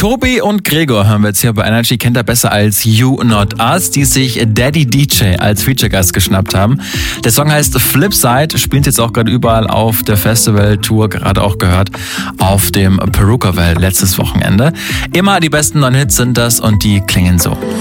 Tobi und Gregor hören wir jetzt hier bei Energy, kennt er besser als You Not Us, die sich Daddy DJ als Feature-Gast geschnappt haben. Der Song heißt Flipside, spielt jetzt auch gerade überall auf der Festival-Tour, gerade auch gehört auf dem Perukaville letztes Wochenende. Immer die besten neuen Hits sind das und die klingen so.